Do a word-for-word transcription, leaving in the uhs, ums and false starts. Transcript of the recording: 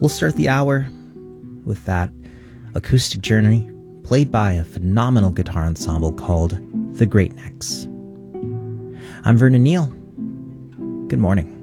We'll start the hour with that acoustic journey played by a phenomenal guitar ensemble called The Great Necks. I'm Vernon Neal. Good morning.